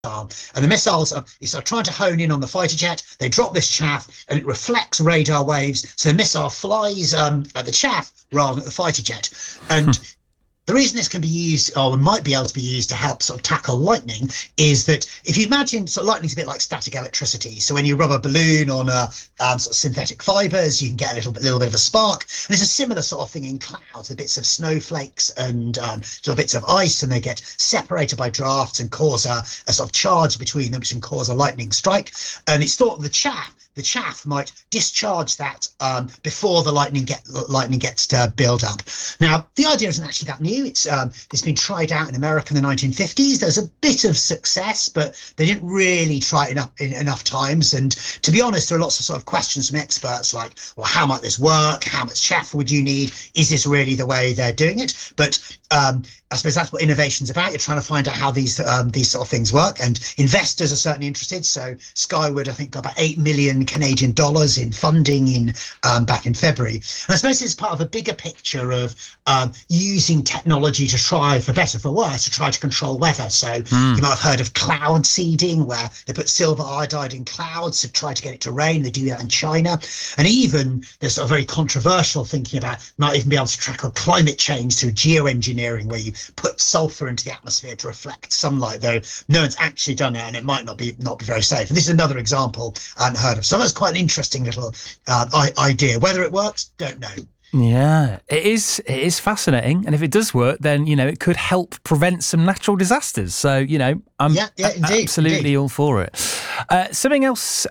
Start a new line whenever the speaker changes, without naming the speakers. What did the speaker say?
And the missiles are trying to hone in on the fighter jet. They drop this chaff and it reflects radar waves. So the missile flies at the chaff rather than at the fighter jet. And the reason this can be used, or might be able to be used to help sort of tackle lightning, is that if you imagine, sort of lightning's a bit like static electricity. So when you rub a balloon on sort of synthetic fibers, you can get a little bit of a spark. And there's a similar sort of thing in clouds, the bits of snowflakes and sort of bits of ice, and they get separated by drafts and cause a sort of charge between them, which can cause a lightning strike. And it's thought the chaff might discharge that before the lightning gets to build up. Now, the idea isn't actually that new. It's been tried out in America in the 1950s. There's a bit of success, but they didn't really try it enough times. And to be honest, there are lots of sort of questions from experts like, well, how might this work? How much chaff would you need? Is this really the way they're doing it? But I suppose that's what innovation's about. You're trying to find out how these sort of things work, and investors are certainly interested. So Skyward, I think, got about 8 million Canadian dollars in funding back in February. And I suppose it's part of a bigger picture of using technology to try, for better for worse, to try to control weather. So you might have heard of cloud seeding, where they put silver iodide in clouds to try to get it to rain. They do that in China. And even there's sort of very controversial thinking about might even be able to tackle climate change through geoengineering, where you put sulfur into the atmosphere to reflect sunlight, though no one's actually done it, and it might not be very safe. And this is another example I hadn't heard of. So that's quite an interesting little idea. Whether it works, don't know.
Yeah, it is fascinating. And if it does work, then, it could help prevent some natural disasters. So, I'm absolutely all for it. Something else